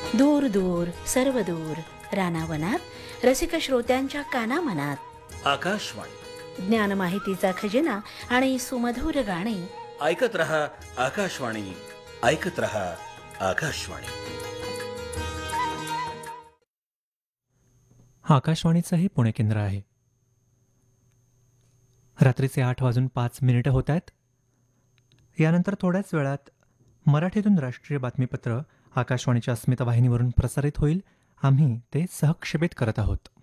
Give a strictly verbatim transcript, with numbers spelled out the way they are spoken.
दूर दूर सर्व दूर रानावनात रसिक श्रोत्यांच्या कानामनात आकाशवाणी ज्ञान माहितीचा खजिना आणि सुमधुर गाणी. ऐकत रहा आकाशवाणी, ऐकत रहा आकाशवाणी. आकाशवाणीचं हे पुणे केंद्र आहे. रात्रीचे आठ वाजून पाच मिनिटं होत आहेत. यानंतर थोड्याच वेळात मराठीतून राष्ट्रीय बातमीपत्र आकाशवाणीच्या अस्मिता वाहिनीवरून प्रसारित होईल. आम्ही ते सहक्षेपित करत आहोत.